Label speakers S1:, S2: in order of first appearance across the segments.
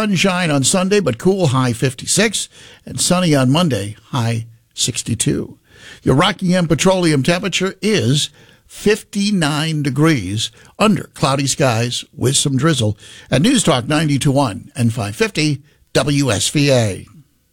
S1: sunshine on Sunday, but cool, high 56, and sunny on Monday, high 62. Your Rockingham Petroleum temperature is 59 degrees under cloudy skies with some drizzle at News Talk 92.1 and 550 WSVA.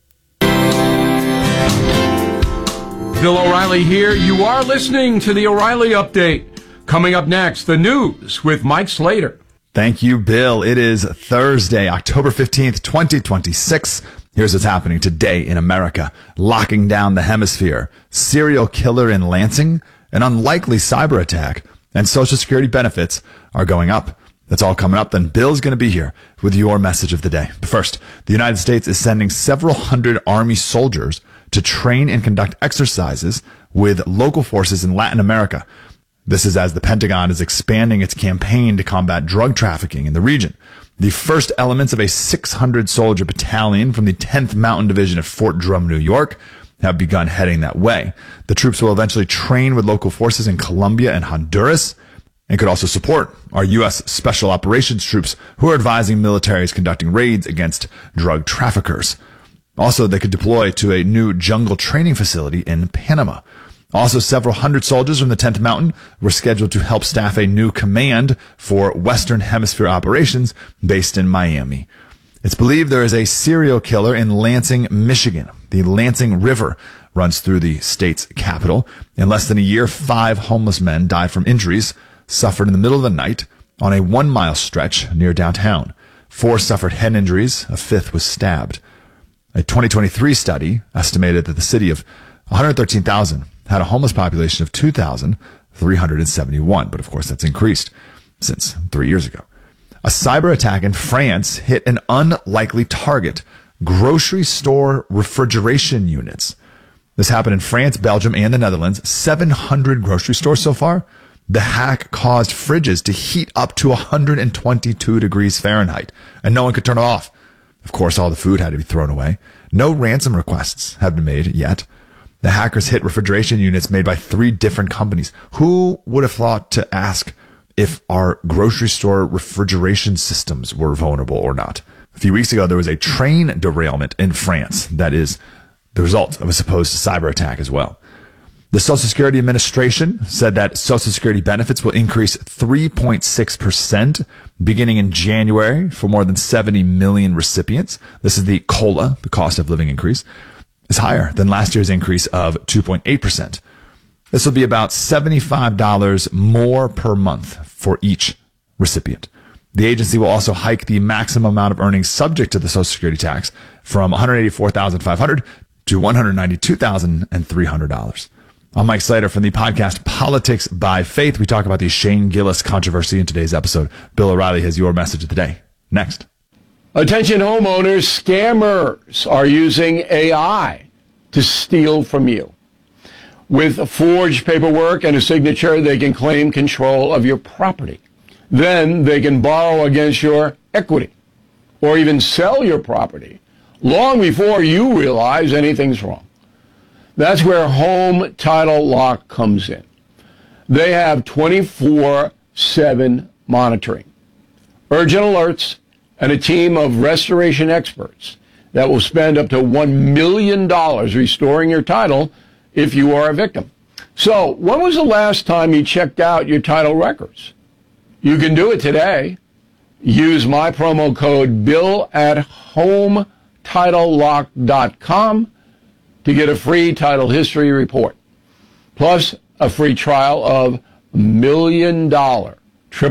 S2: Bill O'Reilly here. You are listening to the O'Reilly Update. Coming up next, the news with Mike Slater.
S3: Thank you, Bill. It is Thursday, October 15th, 2026. Here's what's happening today in America. Locking down the hemisphere, serial killer in Lansing, an unlikely cyber attack, and Social Security benefits are going up. That's all coming up. Then Bill's going to be here with your message of the day. But first, the United States is sending several hundred Army soldiers to train and conduct exercises with local forces in Latin America. This is as the Pentagon is expanding its campaign to combat drug trafficking in the region. The first elements of a 600-soldier battalion from the 10th Mountain Division at Fort Drum, New York, have begun heading that way. The troops will eventually train with local forces in Colombia and Honduras, and could also support our U.S. Special Operations troops who are advising militaries conducting raids against drug traffickers. Also, they could deploy to a new jungle training facility in Panama. Also, several hundred soldiers from the 10th Mountain were scheduled to help staff a new command for Western Hemisphere operations based in Miami. It's believed there is a serial killer in Lansing, Michigan. The Lansing River runs through the state's capital. In less than a year, 5 homeless men died from injuries suffered in the middle of the night on a 1-mile stretch near downtown. 4 suffered head injuries. A 5th was stabbed. A 2023 study estimated that the city of 113,000 had a homeless population of 2,371. But of course, that's increased since 3 years ago. A cyber attack in France hit an unlikely target: grocery store refrigeration units. This happened in France, Belgium, and the Netherlands. 700 grocery stores so far. The hack caused fridges to heat up to 122 degrees Fahrenheit, and no one could turn it off. Of course, all the food had to be thrown away. No ransom requests have been made yet. The hackers hit refrigeration units made by 3 different companies. Who would have thought to ask if our grocery store refrigeration systems were vulnerable or not? A few weeks ago, there was a train derailment in France that is the result of a supposed cyber attack as well. The Social Security Administration said that Social Security benefits will increase 3.6% beginning in January for more than 70 million recipients. This is the COLA, the cost of living increase, is higher than last year's increase of 2.8%. This will be about $75 more per month for each recipient. The agency will also hike the maximum amount of earnings subject to the Social Security tax from $184,500 to $192,300. I'm Mike Slater from the podcast Politics by Faith. We talk about the Shane Gillis controversy in today's episode. Bill O'Reilly has your message of the day. Next.
S2: Attention homeowners, scammers are using AI to steal from you. With forged paperwork and a signature, they can claim control of your property. Then they can borrow against your equity or even sell your property long before you realize anything's wrong. That's where Home Title Lock comes in. They have 24/7 monitoring, urgent alerts, and a team of restoration experts that will spend up to $1 million restoring your title if you are a victim. So, when was the last time you checked out your title records? You can do it today. Use my promo code BILL at HomeTitleLock.com to get a free title history report, plus a free trial of $1 million